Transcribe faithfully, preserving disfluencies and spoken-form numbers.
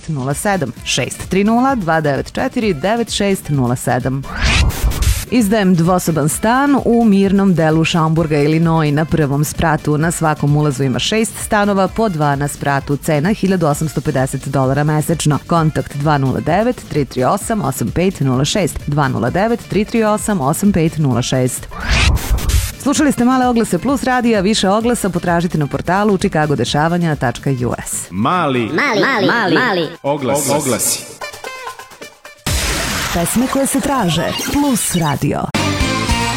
nula sedam, šest tri nula, dva devet četiri, devet šest nula sedam. Izdajem dvosoban stan u mirnom delu Šamburga, Illinois, na prvom spratu. Na svakom ulazu ima šest stanova, po dva na spratu. Cena hiljadu osamsto pedeset dolara mesečno. Kontakt dva nula devet, tri tri osam, osam pet nula šest, dva nula devet, tri tri osam, osam pet nula šest. Slušali ste Male oglase Plus radija, više oglasa potražite na portalu chicagodešavanja tačka u es. Mali, mali, mali, mali, mali. Oglasi. Oglasi. Pesme koje se traže Plus radio.